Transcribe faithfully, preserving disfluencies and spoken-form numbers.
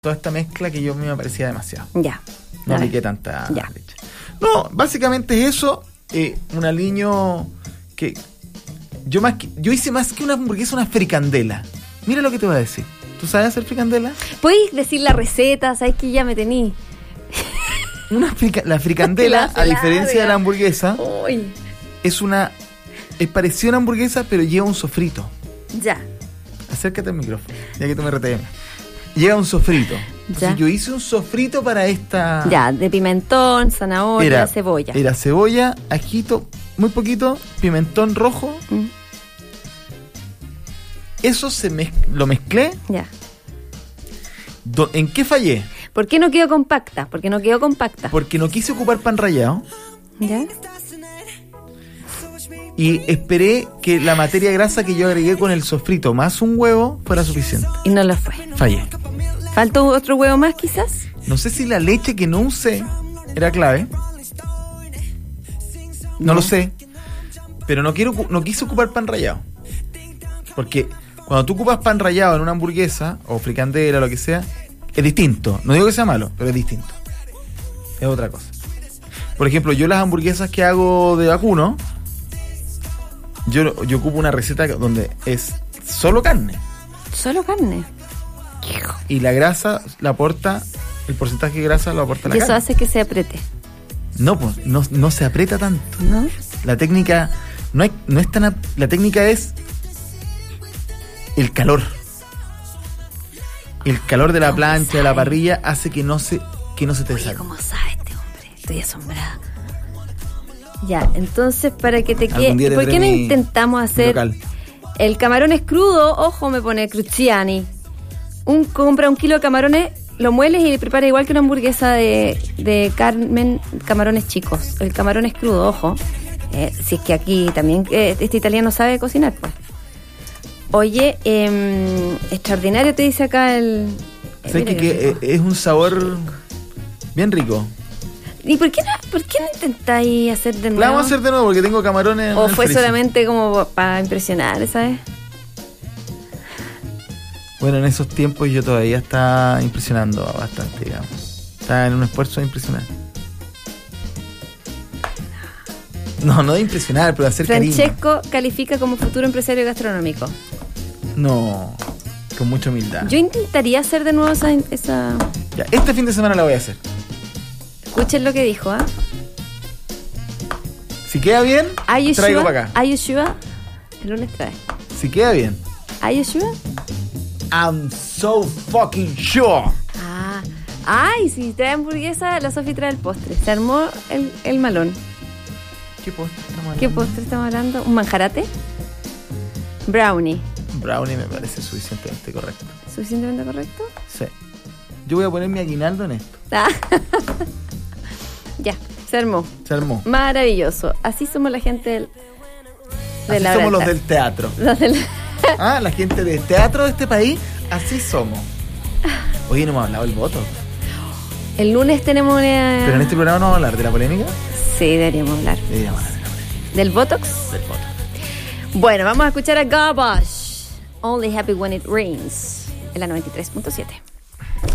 toda esta mezcla que yo a mí me parecía demasiado. Ya. No A ver. apliqué tanta Ya. leche. No, básicamente es eso. Eh, un aliño que yo más que, yo hice más que una hamburguesa, una fricandela. Mira lo que te voy a decir. ¿Tú sabes hacer fricandela? ¿Puedes decir la receta? ¿Sabes que ya me tení? Una frica, la fricandela, hace a diferencia larga. de la hamburguesa, Uy. es una es parecida a una hamburguesa, pero lleva un sofrito. Ya. Acércate al micrófono, ya que tú me retenes. Lleva un sofrito. Entonces Ya. yo hice un sofrito para esta. Ya, de pimentón, zanahoria, Era, cebolla. Era cebolla, ajito, muy poquito, pimentón rojo. Mm, Eso se mez- lo mezclé. ya. Do- ¿En qué fallé? ¿Por qué no quedó compacta? Porque no quedó compacta. Porque no quise ocupar pan rallado ¿Ya? y esperé que la materia grasa que yo agregué con el sofrito más un huevo fuera suficiente. Y no lo fue. Fallé. ¿Faltó otro huevo más quizás? No sé si la leche que no usé era clave. No lo sé. Pero no quiero, no quise ocupar pan rallado. Porque cuando tú ocupas pan rallado en una hamburguesa o fricandela o lo que sea, es distinto. No digo que sea malo, pero es distinto. Es otra cosa. Por ejemplo, yo las hamburguesas que hago de vacuno, yo, yo ocupo una receta donde es solo carne. Solo carne. Y la grasa la aporta, el porcentaje de grasa lo aporta la Y eso carne. hace que se apriete, No, pues, no, no se aprieta tanto. ¿no? La técnica no, hay, no es tan... ap- La técnica es el calor. El calor de la ¿Cómo plancha, de la sabe? parrilla, hace que no se, que no se te Oye, salga. ¿cómo sabe este hombre? Estoy asombrada. Ya, entonces para que te Algún quede... día ¿Por tendré qué no mi- intentamos mi hacer... local. El camarón es crudo, ojo, me pone Cruciani. Un, compra un kilo de camarones, lo mueles y le prepara igual que una hamburguesa de, de Carmen, camarones chicos. El camarón es crudo, ojo. Eh, si es que aquí también eh, este italiano sabe cocinar, pues. Oye, eh, extraordinario te dice acá el... eh, ¿Sabes mira que, qué que, rico. eh, es un sabor bien rico? ¿Y por qué, no, por qué no intentáis hacer de nuevo? La vamos a hacer de nuevo porque tengo camarones en ¿O el fue freezer. solamente como para impresionar, sabes? Bueno, en esos tiempos yo todavía estaba impresionando bastante, digamos. Estaba en un esfuerzo de impresionar. No, no de impresionar, pero de hacer cariño. Francesco califica como futuro empresario gastronómico. No, con mucha humildad. Yo intentaría hacer de nuevo esa... esa... Ya, este fin de semana la voy a hacer. Escuchen lo que dijo, ¿ah? Si queda bien, ¿Are you traigo sure? para acá. ¿Are you sure? El lunes trae. Si queda bien. ¿Are you sure? I'm so fucking sure. Ah, ay, si trae hamburguesa, la Sofi trae el postre. Se armó el, el malón. ¿Qué postre estamos hablando? ¿Qué postre estamos hablando? ¿Un manjarate? Brownie. Brownie me parece suficientemente correcto. ¿Suficientemente correcto? Sí. Yo voy a poner mi aguinaldo en esto. Ah. Ya, se armó. Se armó. Maravilloso. Así somos la gente del, de Así la somos los Brata. del teatro. Los del... Ah, la gente del teatro de este país, así somos. Oye, no hemos hablado del voto. El lunes tenemos una... Pero en este programa no vamos a hablar de la polémica. Sí, deberíamos hablar. Deberíamos hablar de la polémica ¿Del Botox? del voto. Bueno, vamos a escuchar a Garbage. Only happy when it rains. En la noventa y tres punto siete.